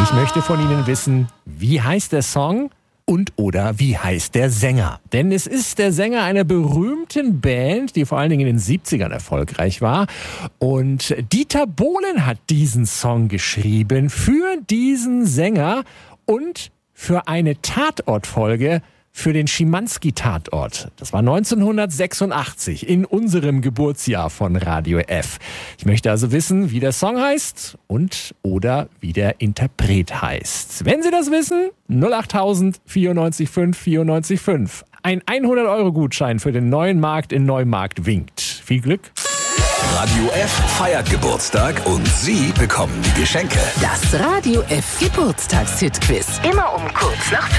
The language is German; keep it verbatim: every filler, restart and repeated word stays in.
Ich möchte von Ihnen wissen, wie heißt der Song und oder wie heißt der Sänger? Denn es ist der Sänger einer berühmten Band, die vor allen Dingen in den siebzigern erfolgreich war. Und Dieter Bohlen hat diesen Song geschrieben für diesen Sänger und für eine Tatortfolge für den Schimanski-Tatort. Das war neunzehnhundertsechsundachtzig in unserem Geburtsjahr von Radio F. Ich möchte also wissen, wie der Song heißt und oder wie der Interpret heißt. Wenn Sie das wissen, null acht tausend vierundneunzig fünf vierundneunzig fünf. Ein hundert-Euro-Gutschein für den neuen Markt in Neumarkt winkt. Viel Glück. Radio F feiert Geburtstag und Sie bekommen die Geschenke. Das Radio F Geburtstagshit-Quiz. Immer um kurz nach